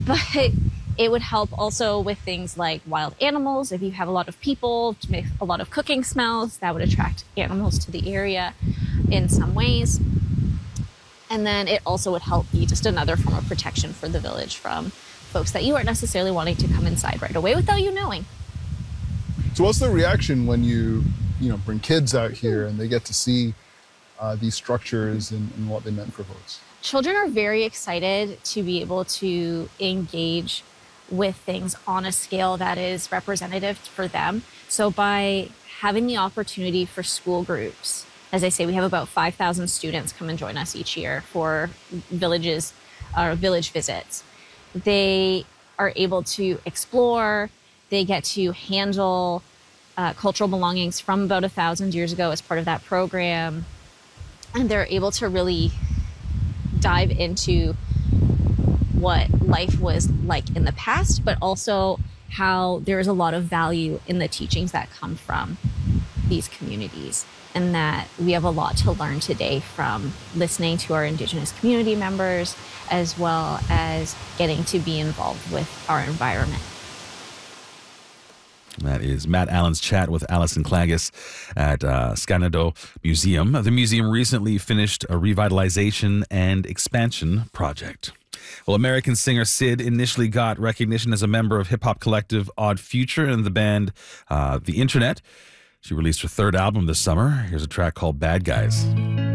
But it would help also with things like wild animals. If you have a lot of people to make a lot of cooking smells, that would attract animals to the area in some ways. And then it also would help be just another form of protection for the village from folks that you aren't necessarily wanting to come inside right away without you knowing. So what's the reaction when you bring kids out here and they get to see these structures and what they meant for folks? Children are very excited to be able to engage with things on a scale that is representative for them. So by having the opportunity for school groups, as I say, we have about 5,000 students come and join us each year for village visits. They are able to explore, they get to handle cultural belongings from about 1,000 years ago as part of that program. And they're able to really dive into what life was like in the past, but also how there is a lot of value in the teachings that come from these communities, and that we have a lot to learn today from listening to our Indigenous community members, as well as getting to be involved with our environment. That is Matt Allen's chat with Alison Klages at Skanado Museum. The museum recently finished a revitalization and expansion project. Well, American singer Syd initially got recognition as a member of hip-hop collective Odd Future and the band The Internet. She released her third album this summer. Here's a track called Bad Guys.